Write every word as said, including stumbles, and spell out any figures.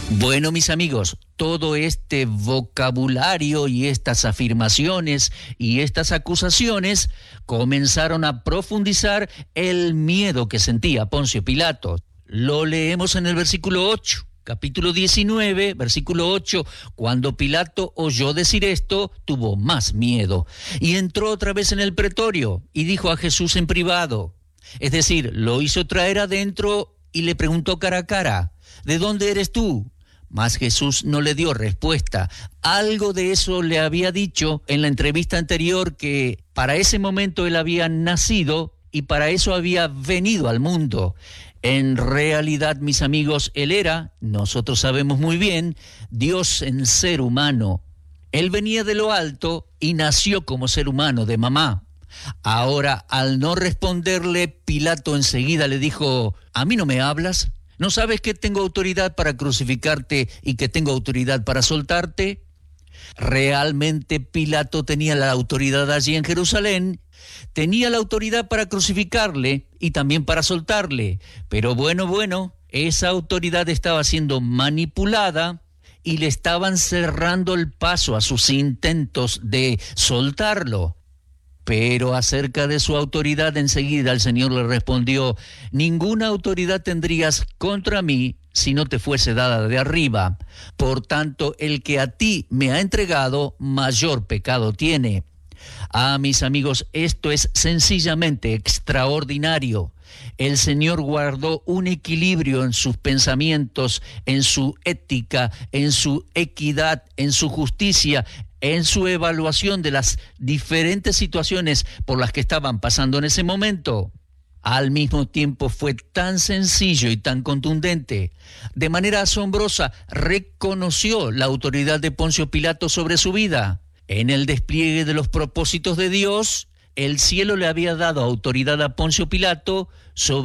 Bueno, mis amigos, todo este vocabulario y estas afirmaciones y estas acusaciones comenzaron a profundizar el miedo que sentía Poncio Pilato. Lo leemos en el versículo ocho, capítulo diecinueve, versículo ocho. Cuando Pilato oyó decir esto, tuvo más miedo y entró otra vez en el pretorio y dijo a Jesús en privado. Es decir, lo hizo traer adentro y le preguntó cara a cara: ¿de dónde eres tú? Mas Jesús no le dio respuesta. Algo de eso le había dicho en la entrevista anterior, que para ese momento él había nacido y para eso había venido al mundo. En realidad, mis amigos, él era, nosotros sabemos muy bien, Dios en ser humano. Él venía de lo alto y nació como ser humano de mamá. Ahora, al no responderle, Pilato enseguida le dijo: ¿a mí no me hablas? ¿No sabes que tengo autoridad para crucificarte y que tengo autoridad para soltarte? Realmente Pilato tenía la autoridad allí en Jerusalén, tenía la autoridad para crucificarle y también para soltarle. Pero bueno, bueno, esa autoridad estaba siendo manipulada y le estaban cerrando el paso a sus intentos de soltarlo. Pero acerca de su autoridad, enseguida el Señor le respondió: ninguna autoridad tendrías contra mí si no te fuese dada de arriba. Por tanto, el que a ti me ha entregado, mayor pecado tiene. Ah, mis amigos, esto es sencillamente extraordinario. El Señor guardó un equilibrio en sus pensamientos, en su ética, en su equidad, en su justicia, en su evaluación de las diferentes situaciones por las que estaban pasando en ese momento. Al mismo tiempo fue tan sencillo y tan contundente. De manera asombrosa, reconoció la autoridad de Poncio Pilato sobre su vida. En el despliegue de los propósitos de Dios, el cielo le había dado autoridad a Poncio Pilato sobre